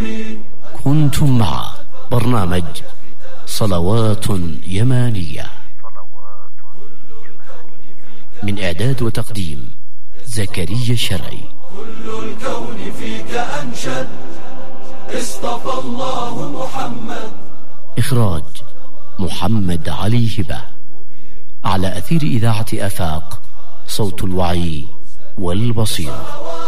كنتم مع برنامج صلوات يمانية من إعداد وتقديم زكريا الشرعي. كل الكون فيك أنشد، اصطفى الله محمد. إخراج محمد علي هبة، على أثير إذاعة آفاق، صوت الوعي والبصيرة.